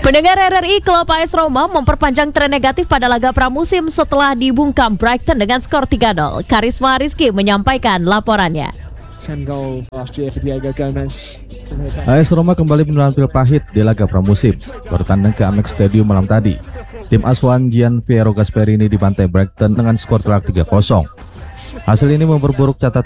Pendengar RRI, klub AS Roma memperpanjang tren negatif pada laga pramusim setelah dibungkam Brighton dengan skor 3-0. Karisma Rizky menyampaikan laporannya. 10 goals last year for Diego Gomez. AS Roma kembali menelan pil pahit di laga pramusim. Bertanding ke Amex Stadium malam tadi, tim asuhan Gian Piero Gasperini dibantai Brighton dengan skor telak 3-0. Hasil ini memperburuk catatan